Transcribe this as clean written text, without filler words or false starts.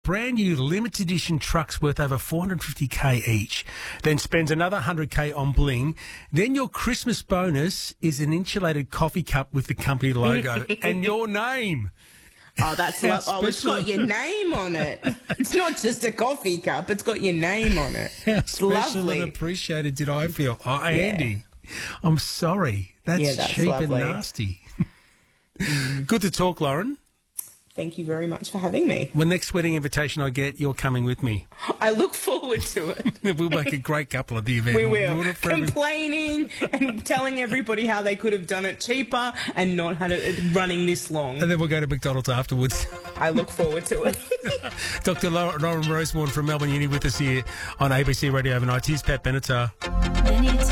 brand new limited edition trucks worth over $450K each, then spends another $100K on bling. Then your Christmas bonus is an insulated coffee cup with the company logo and your name. Oh, that's like, oh, it's got your name on it. It's not just a coffee cup, it's got your name on it. How It's special lovely. and appreciated did I feel? Oh, Andy, I'm sorry. That's cheap lovely. and nasty. Good to talk, Lauren. Thank you very much for having me. When next wedding invitation I get, you're coming with me. I look forward to it. We'll make a great couple at the event. We will. What a friend. Complaining and telling everybody how they could have done it cheaper and not had it running this long. And then we'll go to McDonald's afterwards. I look forward to it. Dr. Lauren Rosewarne from Melbourne Uni with us here on ABC Radio Overnight. Here's Pat Benatar.